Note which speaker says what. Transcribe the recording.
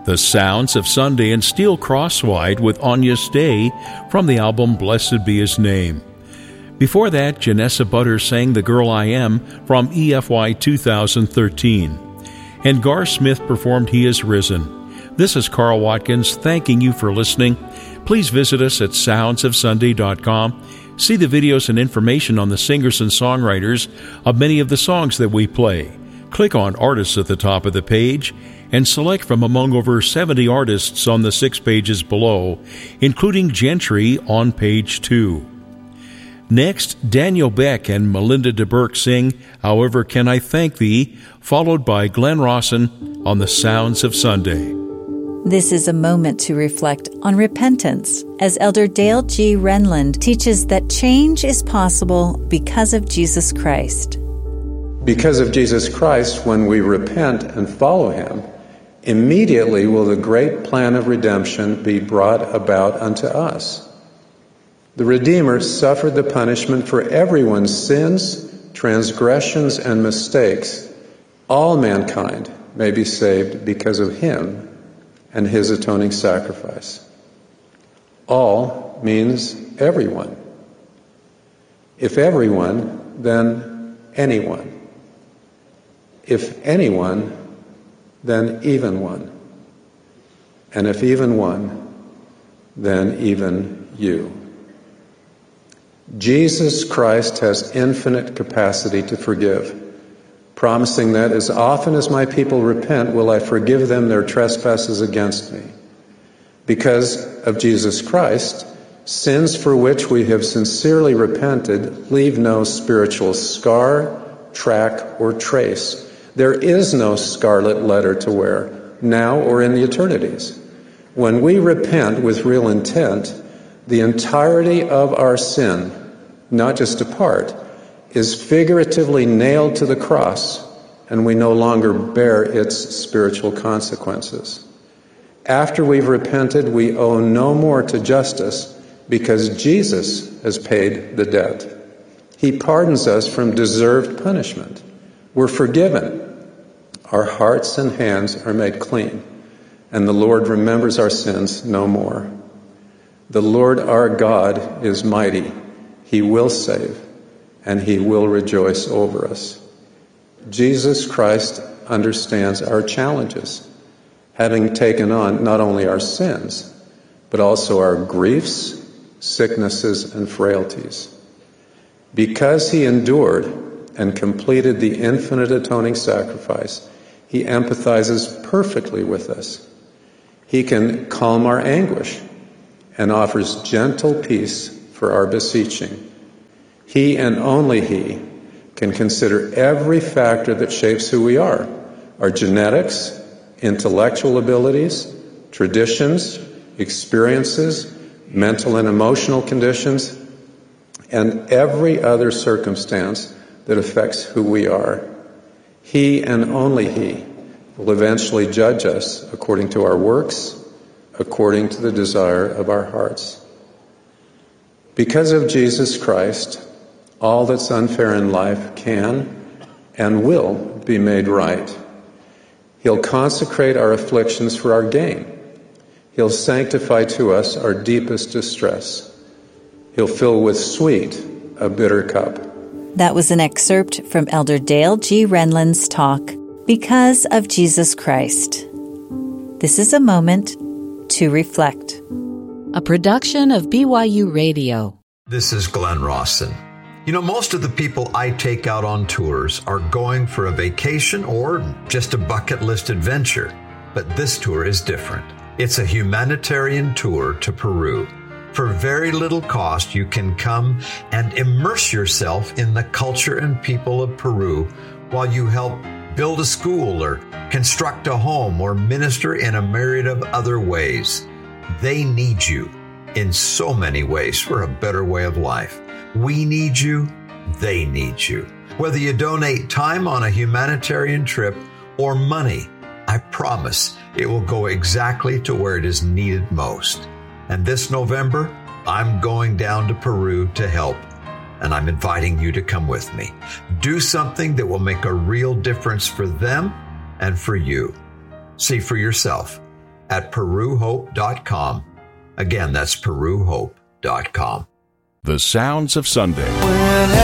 Speaker 1: The Sounds of Sunday and Steel Crosswide with Anya Stay from the album Blessed Be His Name. Before that, Janessa Butters sang The Girl I Am from EFY 2013. And Gar Smith performed He Is Risen. This is Carl Watkins thanking you for listening. Please visit us at soundsofsunday.com. See the videos and information on the singers and songwriters of many of the songs that we play. Click on Artists at the top of the page and select from among over 70 artists on the 6 pages below, including Gentry on page 2. Next, Daniel Beck and Melinda DeBerk sing However Can I Thank Thee, followed by Glenn Rawson on The Sounds of Sunday.
Speaker 2: This is a moment to reflect on repentance, as Elder Dale G. Renlund teaches that change is possible because of Jesus Christ.
Speaker 3: Because of Jesus Christ, when we repent and follow Him, immediately will the great plan of redemption be brought about unto us. The Redeemer suffered the punishment for everyone's sins, transgressions, and mistakes. All mankind may be saved because of Him and His atoning sacrifice. All means everyone. If everyone, then anyone. If anyone, then even one. And if even one, then even you. Jesus Christ has infinite capacity to forgive, promising that as often as my people repent, will I forgive them their trespasses against me. Because of Jesus Christ, sins for which we have sincerely repented leave no spiritual scar, track, or trace. There is no scarlet letter to wear, now or in the eternities. When we repent with real intent, the entirety of our sin, not just a part, is figuratively nailed to the cross, and we no longer bear its spiritual consequences. After we've repented, we owe no more to justice because Jesus has paid the debt. He pardons us from deserved punishment. We're forgiven. Our hearts and hands are made clean, and the Lord remembers our sins no more. The Lord our God is mighty. He will save, and He will rejoice over us. Jesus Christ understands our challenges, having taken on not only our sins, but also our griefs, sicknesses, and frailties. Because He endured and completed the infinite atoning sacrifice, He empathizes perfectly with us. He can calm our anguish and offers gentle peace for our beseeching. He and only He can consider every factor that shapes who we are: our genetics, intellectual abilities, traditions, experiences, mental and emotional conditions, and every other circumstance that affects who we are. He and only He will eventually judge us according to our works, according to the desire of our hearts. Because of Jesus Christ, all that's unfair in life can and will be made right. He'll consecrate our afflictions for our gain. He'll sanctify to us our deepest distress. He'll fill with sweet a bitter cup.
Speaker 2: That was an excerpt from Elder Dale G. Renlund's talk, Because of Jesus Christ. This is a moment to reflect.
Speaker 4: A production of BYU Radio.
Speaker 5: This is Glenn Rawson. You know, most of the people I take out on tours are going for a vacation or just a bucket list adventure. But this tour is different. It's a humanitarian tour to Peru. For very little cost, you can come and immerse yourself in the culture and people of Peru while you help build a school or construct a home or minister in a myriad of other ways. They need you in so many ways for a better way of life. We need you. They need you. Whether you donate time on a humanitarian trip or money, I promise it will go exactly to where it is needed most. And this November, I'm going down to Peru to help, and I'm inviting you to come with me. Do something that will make a real difference for them and for you. See for yourself at peruhope.com. Again, that's peruhope.com.
Speaker 1: The Sounds of Sunday.